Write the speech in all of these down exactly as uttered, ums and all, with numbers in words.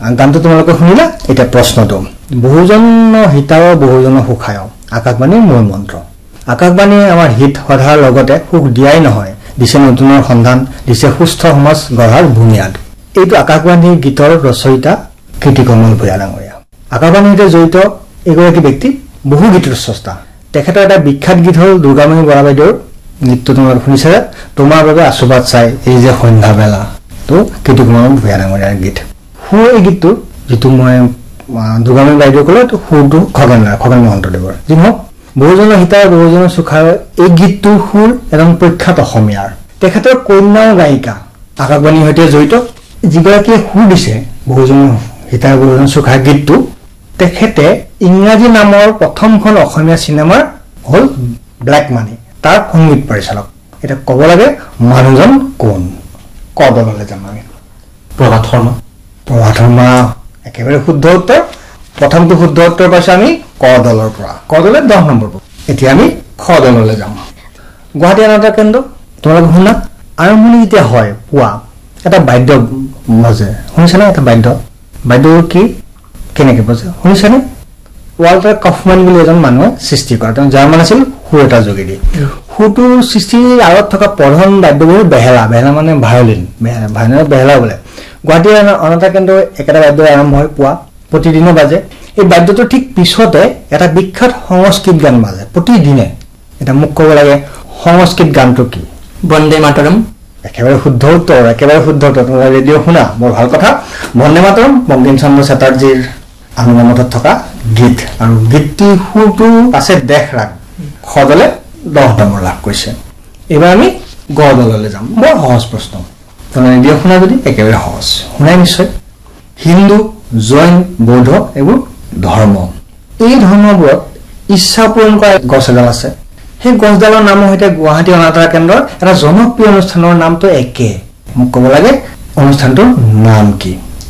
গানটো তোমালোকে শুনিলা এটা প্ৰশ্নটো বহুজন হিতাও বহুজন সুখায় আকাশবাণীৰ মূল মন্ত্ৰ আকাশবাণীয়ে আমাৰ হিত সধাৰ লগতে সুখ দিয়াই নহয় দিছে নতুনৰ সন্ধান দিছে সুস্থ সমাজ গঢ়াৰ বুনিয়াদ এইটো আকাশবাণীৰ গীতৰ ৰচয়িতা কীৰ্তিকমল ভূঞা ডাঙৰীয়া আকাশবাণীতে জড়িত এগৰাকী ব্যক্তি বহু গীতৰ স্ৰষ্টা তেখেতৰ এটা বিখ্যাত গীত হ'ল দুৰ্গামণি বৰা বাইদেউৰ গীতটো তোমালোকে শুনিছা তোমাৰ বাবে আশীৰ্বাদ চাই এই যে সন্ধ্যা বেলা তো কীৰ্তিকমল ভূঞা ডাঙৰীয়াৰ গীত সুৰ এই গীতটো যেটো মই দুৰ্গামণি বাইদেউ ক'লে তো সুৰটো খগেন খগেন মহন্তদেৱৰ যি হওক বহুজনৰ হিতাৰ বহুজনৰ সুখাৰ এই গীতটোৰ সুৰ এজন প্ৰখ্যাত অসমীয়াৰ তেখেতৰ কন্যাও গায়িকা আকাশবাণীৰ সৈতে জড়িত যিগৰাকীয়ে সুৰ দিছে বহুজনৰ হিতাৰ বহুজনৰ সুখাৰ গীতটো তেখেতে ইংৰাজী নামৰ প্ৰথমখন অসমীয়া চিনেমাৰ হ'ল ব্লেক মানি তাৰ সংগীত পৰিচালক এটা ক'ব লাগে মানুহজন কোন কদললে যাম আমি প্ৰভাত শৰ্মা প্ৰভাত শৰ্মা একেবাৰে শুদ্ধ উত্তৰ প্ৰথমটো শুদ্ধ উত্তৰ পাইছো আমি ক দলৰ পৰা ক দলে দহ নম্বৰ এতিয়া আমি খ দললৈ যাম গুৱাহাটী আনাটা কেন্দ্ৰ তোমালোকে শুনা আৰম্ভণি যেতিয়া হয় পুৱা এটা বাদ্য বাজে শুনিছানে এটা বাদ্য বাদ্যৰ কি কেনেকৈ বাজে শুনিছানে ৱাল্টাৰ কফমান বুলি এজন মানুহে সৃষ্টি কৰে তেওঁ জাৰ্মান আছিল সুৰ এটা যোগেদি সুৰটোৰ সৃষ্টিৰ আঁৰত থকা প্ৰধান বাদ্যবোৰ বেহেলা বেহেলা মানে ভায়লিন বেহেলা ভায়লিন বেহেলা বোলে গুৱাহাটী অনাটা কেন্দ্ৰ একেটা বাদ্য আৰম্ভ হয় পুৱা প্ৰতিদিনে বাজে এই বাদ্যটোৰ ঠিক পিছতে এটা বিখ্যাত সংস্কৃত গান বাজে প্ৰতিদিনে এটা মোক ক'ব লাগে সংস্কৃত গানটো কি বন্দে মাতৰম একেবাৰে শুদ্ধ উত্তৰ একেবাৰে শুদ্ধ উত্তৰ তোমালোকে ৰেডিঅ' শুনা বৰ ভাল কথা বন্দে মাতৰম বঙ্কিমচন্দ্ৰ চেটাৰ্জীৰ অনুগমনত থকা গীত আৰু গীতটিৰ সুৰটো আছে দেশ ৰাগ খ দলে দহ নম্বৰ লাভ কৰিছে এইবাৰ আমি গ দললৈ যাম বৰ সহজ প্ৰশ্ন তোমালোকে ৰেডিঅ' শুনা যদি একেবাৰে সহজ শুনাই নিশ্চয় হিন্দু জৈন বৌদ্ধ এইবোৰ ধৰ্ম এই ধৰ্মবোৰত ইচ্ছা পূৰণ কৰা গছ এডাল আছে সেই গছডালৰ নামৰ সৈতে গুৱাহাটী অনাতাঁৰ কেন্দ্ৰৰ এটা জনপ্ৰিয় অনুষ্ঠানৰ নামটো একে মোক ক'ব লাগে অনুষ্ঠানটোৰ নাম কি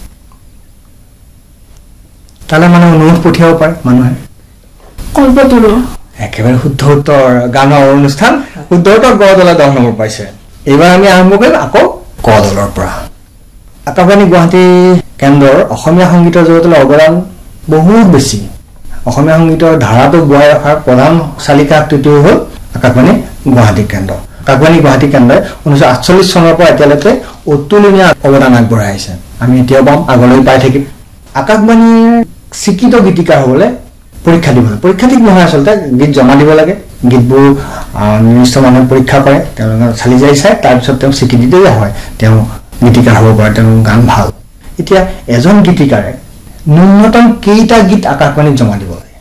তালে মানে অনুৰোধ পঠিয়াব পাৰে মানুহে কল্পতৰু একেবাৰে শুদ্ধ উত্তৰ গানৰ অনুষ্ঠান শুদ্ধ উত্তৰ গ দলে দহ নম্বৰ পাইছে এইবাৰ আমি আৰম্ভ কৰিম আকৌ ক দলৰ পৰা আকাশবাণী গুৱাহাটী কেন্দ্ৰৰ অসমীয়া সংগীতৰ জগতলৈ অৱদান বহুত বেছি অসমীয়া সংগীতৰ ধাৰাটো বজাই ৰখাৰ প্ৰধান চালিকা শক্তিটো হ'ল আকাশবাণী গুৱাহাটী কেন্দ্ৰ আকাশবাণী গুৱাহাটী কেন্দ্ৰই ঊনৈছশ আঠচল্লিছ চনৰ পৰা এতিয়ালৈকে অতুলনীয় অৱদান আগবঢ়াই আহিছে আমি এতিয়াও পাম আগলৈ পাই থাকিম আকাশবাণীৰ স্বীকৃত গীতিকাৰ হ'বলৈ পৰীক্ষা দিব লাগে পৰীক্ষা ঠিক নহয় আচলতে গীত জমা দিব লাগে গীতবোৰ নিৰ্দিষ্ট মানুহে পৰীক্ষা কৰে তেওঁলোকে চালি জাৰি চাই তাৰপিছত তেওঁ স্বীকৃতি দিয়া হয় তেওঁ গীতিকাৰ হ'ব পাৰে তেওঁ গান ভাল এতিয়া এজন গীতিকাৰে ন্যূনতম কেইটা গীত আকাশবাণীত জমা দিব লাগে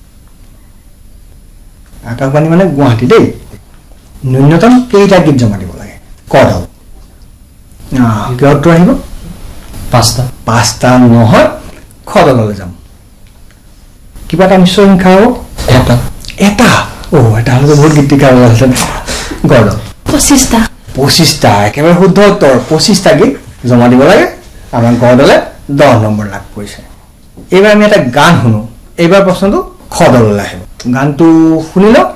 আকাশবাণী মানে গুৱাহাটী দেই ন্যূনতম কেইটা গীত জমা দিব লাগে ক দল কিয় উত্তৰ আহিব পাঁচটা পাঁচটা নহয় খ দললৈ যাম কিবা এটা নিশ্চয় সংখ্যা হ'ব এটা এটা অ এটা হ'লে বহুত গীতিকাৰ ওলাইছে গ দল পঁচিছটা পঁচিছটা একেবাৰে শুদ্ধ উত্তৰ পঁচিছটা গীত জমা দিব লাগে আমাৰ গ দলে দহ নম্বৰ লাভ কৰিছে এইবাৰ আমি এটা গান শুনো এইবাৰ প্ৰশ্নটো খ দললৈ আহিব গানটো শুনি লওক